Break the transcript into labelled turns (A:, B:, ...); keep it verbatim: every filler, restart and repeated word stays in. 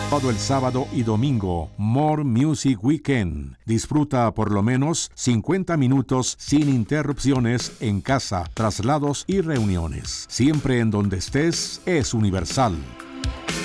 A: Todo el sábado y domingo, More Music Weekend. Disfruta por lo menos cincuenta minutos sin interrupciones en casa, traslados y reuniones. Siempre en donde estés es Universal.